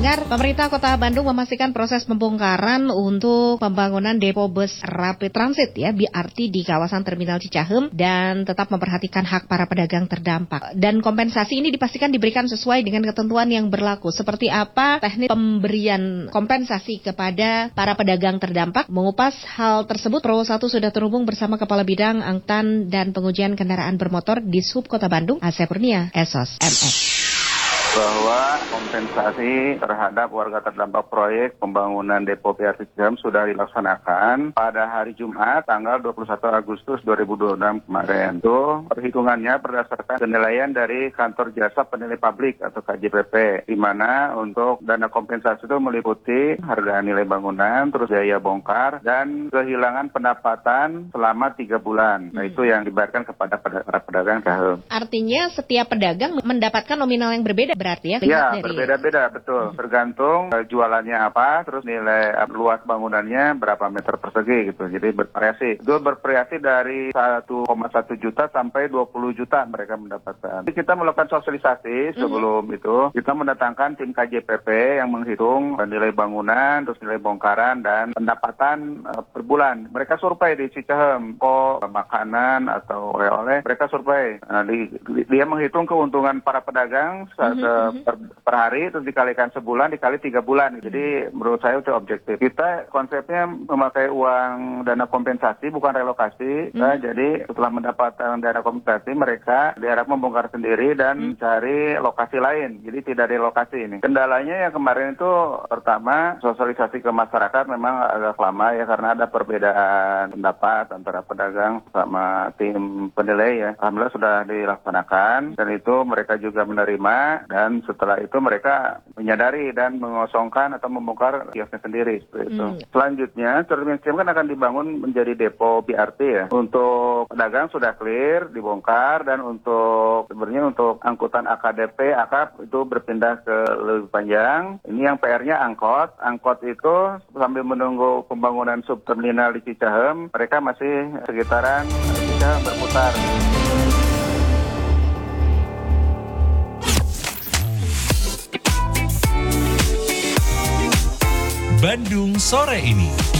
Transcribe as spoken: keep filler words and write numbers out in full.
pendengar, pemerintah Kota Bandung memastikan proses pembongkaran untuk pembangunan depo bus Rapid Transit ya B R T di kawasan Terminal Cicahem dan tetap memperhatikan hak para pedagang terdampak. Dan kompensasi ini dipastikan diberikan sesuai dengan ketentuan yang berlaku. Seperti apa teknik pemberian kompensasi kepada para pedagang terdampak? Mengupas hal tersebut, Pro satu sudah terhubung bersama Kepala Bidang Angkutan dan Pengujian Kendaraan Bermotor di Sub Kota Bandung, Asep Kurnia, Esos M S. Bahwa kompensasi terhadap warga terdampak proyek pembangunan depo B R T Cicahem sudah dilaksanakan pada hari Jumat tanggal dua puluh satu Agustus dua ribu dua puluh enam kemarin. Itu perhitungannya berdasarkan penilaian dari Kantor Jasa Penilai Publik atau K J P P, di mana untuk dana kompensasi itu meliputi harga nilai bangunan, terus biaya bongkar, dan kehilangan pendapatan selama tiga bulan. Nah, itu yang dibayarkan kepada para pedagang Cicahem. Artinya setiap pedagang mendapatkan nominal yang berbeda berarti ya? Ya, dari... berbeda-beda, betul. Hmm. Tergantung uh, jualannya apa, terus nilai uh, luas bangunannya berapa meter persegi gitu. Jadi bervariasi. Itu bervariasi dari satu koma satu juta sampai dua puluh juta mereka mendapatkan. Jadi kita melakukan sosialisasi sebelum hmm. itu. Kita mendatangkan tim K J P P yang menghitung uh, nilai bangunan, terus nilai bongkaran, dan pendapatan uh, per bulan. Mereka survei di Cicahem, kok makanan atau oleh-oleh, mereka survei. Nah, di, di, dia menghitung keuntungan para pedagang saat hmm. Per, per hari, terus dikalikan sebulan, dikali tiga bulan. Jadi menurut saya itu objektif. Kita konsepnya memakai uang dana kompensasi, bukan relokasi. Hmm. Nah, jadi setelah mendapatkan dana kompensasi, mereka diharap membongkar sendiri dan mencari hmm. lokasi lain. Jadi tidak relokasi ini. Kendalanya yang kemarin itu pertama, sosialisasi ke masyarakat memang agak lama ya, karena ada perbedaan pendapat antara pedagang sama tim penilai ya. Alhamdulillah sudah dilaksanakan, dan itu mereka juga menerima. Dan setelah itu mereka menyadari dan mengosongkan atau membongkar kiosnya sendiri seperti itu. Hmm. Selanjutnya, Terminal Cicahem kan akan dibangun menjadi depo B R T ya. Untuk pedagang sudah clear, dibongkar, dan untuk sebenarnya untuk angkutan A K D P, A K P itu berpindah ke lebih panjang. Ini yang P R-nya angkot. Angkot itu sambil menunggu pembangunan subterminal di Cicahem, mereka masih sekitaran Cicahem berputar. Bandung sore ini.